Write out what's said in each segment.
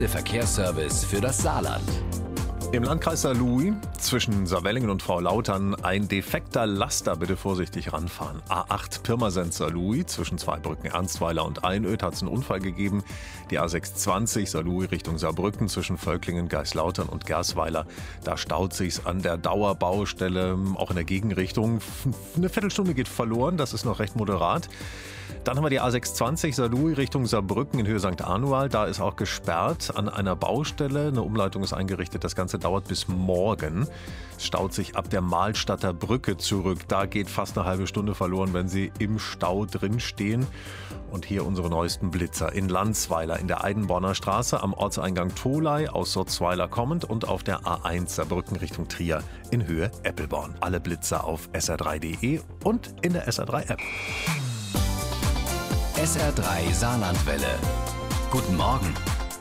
Der Verkehrsservice für das Saarland. Im Landkreis Saarlouis zwischen Saarwellingen und Frau Lautern ein defekter Laster, bitte vorsichtig ranfahren. A8 Pirmasens-Saarlouis zwischen Zweibrücken, Ernstweiler und Einöd hat es einen Unfall gegeben. Die A620 Saarlouis Richtung Saarbrücken zwischen Völklingen, Geislautern und Gersweiler. Da staut sich's an der Dauerbaustelle, auch in der Gegenrichtung. Eine Viertelstunde geht verloren, das ist noch recht moderat. Dann haben wir die A620 Saarlouis Richtung Saarbrücken in Höhe St. Anual. Da ist auch gesperrt an einer Baustelle. Eine Umleitung ist eingerichtet. Das Ganze dauert bis morgen. Es staut sich ab der Mahlstadter Brücke zurück. Da geht fast eine halbe Stunde verloren, wenn Sie im Stau drin stehen. Und hier unsere neuesten Blitzer in Landsweiler in der Eidenborner Straße am Ortseingang Tholey aus Sotzweiler kommend und auf der A1 Saarbrücken Richtung Trier in Höhe Eppelborn. Alle Blitzer auf sr3.de und in der SR3 App. SR3 Saarlandwelle. Guten Morgen.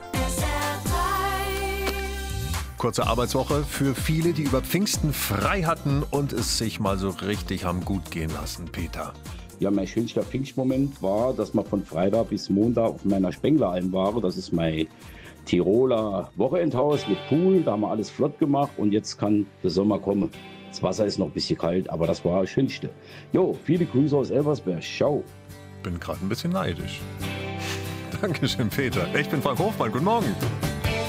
Kurze Arbeitswoche für viele, die über Pfingsten frei hatten und es sich mal so richtig haben gut gehen lassen. Peter. Ja, mein schönster Pfingstmoment war, dass wir von Freitag bis Montag auf meiner Spengleralm waren. Das ist mein Tiroler Wochenendhaus mit Pool. Da haben wir alles flott gemacht und jetzt kann der Sommer kommen. Das Wasser ist noch ein bisschen kalt, aber das war das Schönste. Jo, viele Grüße aus Elversberg. Ciao. Bin gerade ein bisschen neidisch. Dankeschön, Peter. Ich bin Frank Hofmann. Guten Morgen.